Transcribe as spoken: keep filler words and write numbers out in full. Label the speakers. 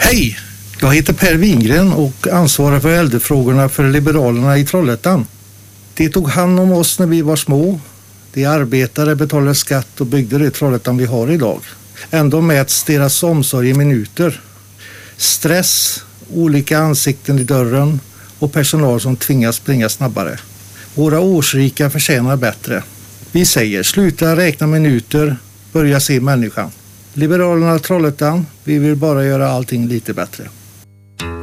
Speaker 1: Hej! Jag heter Per Wingren och ansvarar för äldrefrågorna för Liberalerna i Trollhättan. De tog hand om oss när vi var små. De arbetade, betalade skatt och byggde det Trollhättan vi har idag. Ändå mäts deras omsorg i minuter. Stress, olika ansikten i dörren och personal som tvingas springa snabbare. Våra årsrika förtjänar bättre. Vi säger sluta räkna minuter, börja se människan. Liberalerna Trollhättan, vi vill bara göra allting lite bättre.